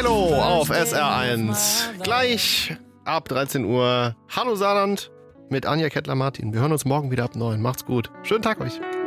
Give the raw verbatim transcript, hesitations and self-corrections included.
Yellow auf S R eins. Gleich ab dreizehn Uhr. Hallo Saarland mit Anja Kettler-Martin. Wir hören uns morgen wieder ab neun. Macht's gut. Schönen Tag euch.